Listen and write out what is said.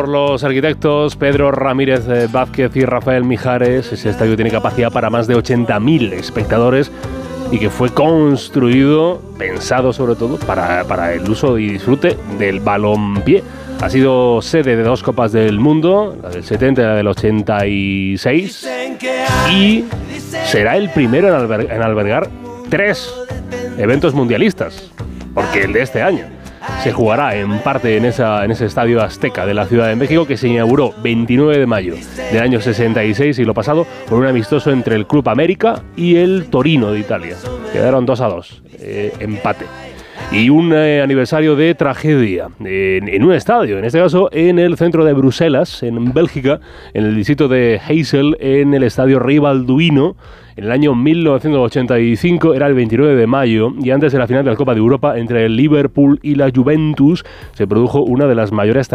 por los arquitectos Pedro Ramírez Vázquez y Rafael Mijares. Ese estadio tiene capacidad para más de 80.000 espectadores y que fue construido, pensado sobre todo, para el uso y disfrute del balompié. Ha sido sede de 2 Copas del Mundo, la del 70 y la del 86, y será el primero en albergar 3 eventos mundialistas, porque el de este año se jugará en parte en ese estadio azteca de la Ciudad de México, que se inauguró 29 de mayo del año 66, siglo pasado, con un amistoso entre el Club América y el Torino de Italia. Quedaron 2-2, empate. Y un aniversario de tragedia en un estadio, en este caso en el centro de Bruselas, en Bélgica, en el distrito de Heysel, en el estadio Rey Balduino. En el año 1985, era el 29 de mayo, y antes de la final de la Copa de Europa entre el Liverpool y la Juventus, se produjo una de las mayores